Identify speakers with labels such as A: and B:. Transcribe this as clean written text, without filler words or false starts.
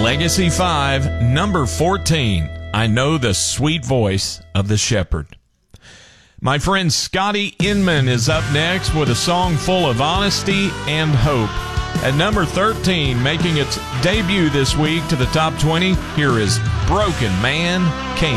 A: Legacy 5, number 14, I Know the Sweet Voice of the Shepherd. My friend Scotty Inman is up next with a song full of honesty and hope. At number 13, making its debut this week to the top 20, here is Broken Man Came.